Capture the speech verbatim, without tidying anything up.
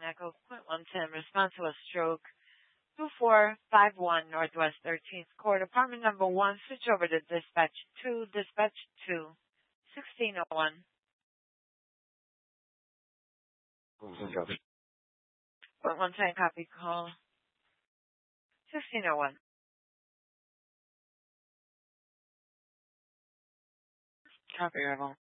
Echo point one ten, response to a stroke. two four five one Northwest thirteenth Court, apartment number one. Switch over to dispatch two, dispatch two, sixteen oh one. Point one ten, copy call. sixteen oh one. Copy, Rebel.